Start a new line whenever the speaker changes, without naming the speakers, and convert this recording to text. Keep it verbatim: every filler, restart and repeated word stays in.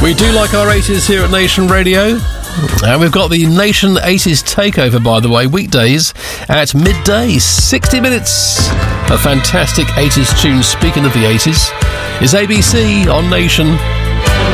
We do like our eighties here at Nation Radio. And we've got the Nation eighties Takeover, by the way, weekdays at midday. sixty minutes of fantastic eighties tunes. Speaking of the eighties, is A B C on Nation.